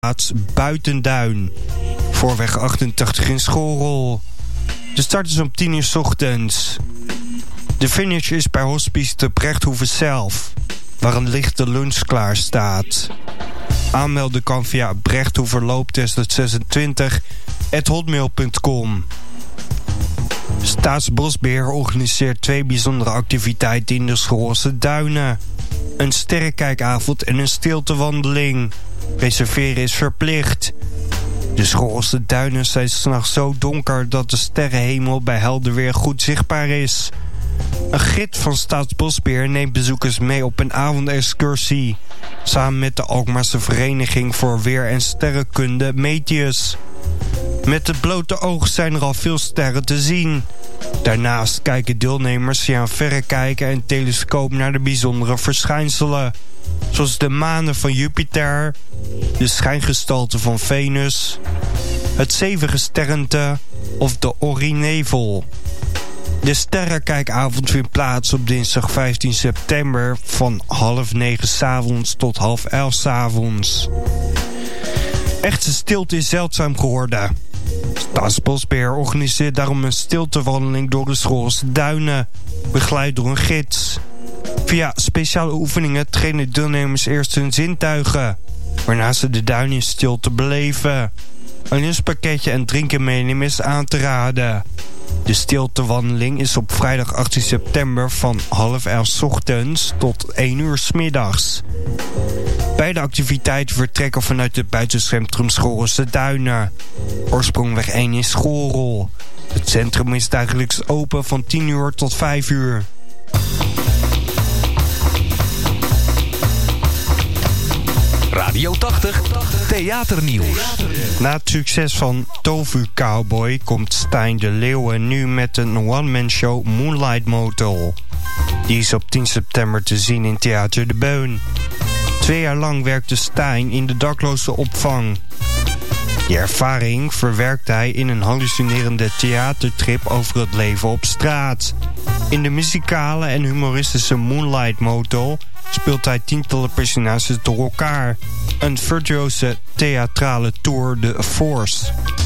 plaats Buitenduin. Voorweg 88 in Schoolrol. De start is om 10 uur 's ochtends. De finish is bij Hospice te Brechthoeve zelf, waar een lichte lunch klaar staat. Aanmelden kan via brechthoeverloop2026@hotmail.com. Staatsbosbeheer organiseert 2 bijzondere activiteiten in de Schoolse Duinen. Een sterrenkijkavond en een stiltewandeling. Reserveren is verplicht. De Schoolse Duinen zijn 's nachts zo donker dat de sterrenhemel bij helder weer goed zichtbaar is. Een gids van Staatsbosbeheer neemt bezoekers mee op een avondexcursie, samen met de Alkmaarse Vereniging voor Weer- en Sterrenkunde Metius. Met het blote oog zijn er al veel sterren te zien. Daarnaast kijken deelnemers via een verrekijker en telescoop naar de bijzondere verschijnselen, zoals de manen van Jupiter, de schijngestalte van Venus, het Zevengestirnte of de Orinevel. De sterrenkijkavond vindt plaats op dinsdag 15 september van 8:30 's avonds tot 10:30 's avonds. Echte stilte is zeldzaam geworden. Staatsbosbeheer organiseert daarom een stiltewandeling door de Schoolse Duinen, begeleid door een gids. Via speciale oefeningen trainen deelnemers eerst hun zintuigen, waarna ze de duinen in stilte beleven. Een lunchpakketje en drinken meenemen is aan te raden. De stiltewandeling is op vrijdag 18 september van 10:30 's ochtends tot 1 uur 's middags. Beide activiteiten vertrekken vanuit het buitencentrum Schoolse Duinen. Oorsprongweg 1 in Schoolrol. Het centrum is dagelijks open van 10 uur tot 5 uur. Radio 80, theaternieuws. Na het succes van Tofu Cowboy komt Stijn de Leeuwen nu met een one-man show Moonlight Motel. Die is op 10 september te zien in Theater de Beun. 2 jaar lang werkte Stijn in de dakloze opvang. Die ervaring verwerkt hij in een hallucinerende theatertrip over het leven op straat. In de muzikale en humoristische Moonlight Motel speelt hij tientallen personages door elkaar. Een virtuose theatrale tour de force.